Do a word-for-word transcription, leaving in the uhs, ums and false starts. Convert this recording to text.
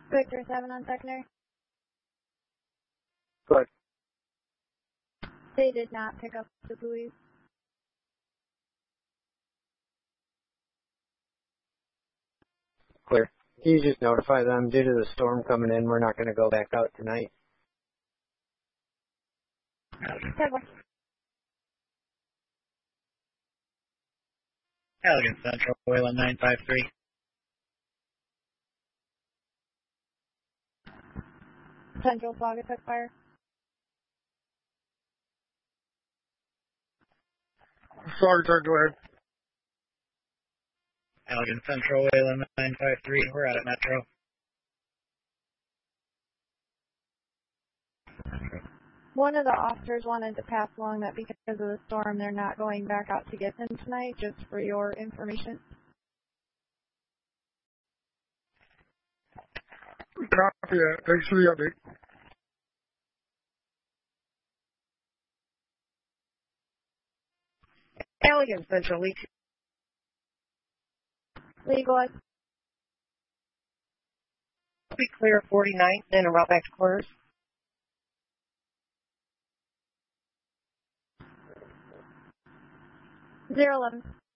Victor seven on secondary. Good. They did not pick up the buoys. Clear. Can you just notify them due to the storm coming in, we're not going to go back out tonight? Several. Elegant Central, Wayland nine five three. Central Saugatuck Fire. Saugatuck, go ahead. Elegant Central, Wayland nine five three. We're out at Metro. One of the officers wanted to pass along that because of the storm, they're not going back out to get them tonight, just for your information. Copy that. Thanks for the update. Elegant Central, Lee. Legalize. Be clear forty-ninth, then a route back to quarters. Zero eleven.